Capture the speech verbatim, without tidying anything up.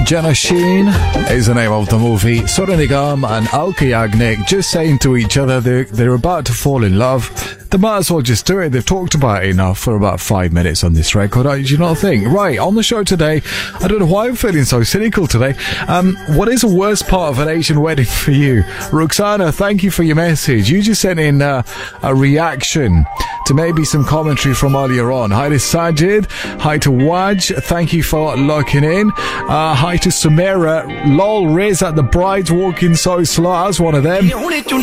Jenna Sheen is the name of the movie. Soru Nigam and Alka Yagnik just saying to each other they're, they're about to fall in love. They might as well just do it. They've talked about it enough for about five minutes on this record. Do you not think? Right, on the show today, I don't know why I'm feeling so cynical today. Um, what is the worst part of an Asian wedding for you? Roxana, thank you for your message. You just sent in uh, a reaction to maybe some commentary from earlier on. Hi to Sajid. Hi to Waj. Thank you for locking in. Uh, hi to Samira. Lol, Riz at the bride's walking so slow. I was one of them.